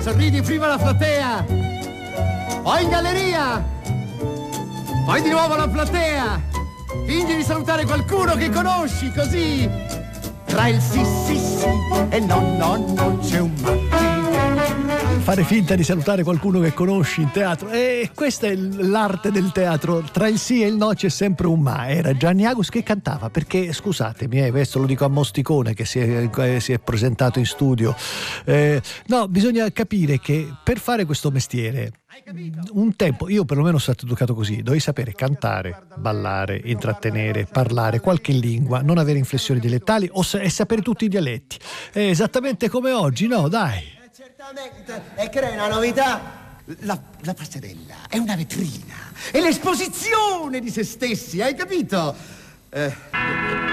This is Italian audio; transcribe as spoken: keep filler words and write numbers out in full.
Sorridi prima alla platea, poi in galleria, poi di nuovo alla platea. Fingi di salutare qualcuno che conosci, così tra il sì sì sì e no no no c'è un ma. Fare finta di salutare qualcuno che conosci in teatro, e questa è l'arte del teatro. Tra il sì e il no c'è sempre un ma. Era Gianni Agus che cantava, perché scusatemi, eh, questo lo dico a Mosticone che si è, eh, si è presentato in studio, eh, no, bisogna capire che per fare questo mestiere un tempo, io perlomeno sono stato educato così, dovevi sapere cantare, ballare, intrattenere, parlare qualche lingua, non avere inflessioni dialettali o sa- e sapere tutti i dialetti. È esattamente come oggi, no? Dai. Certamente, e crea una novità. La, la passerella è una vetrina, è l'esposizione di se stessi, hai capito? Eh,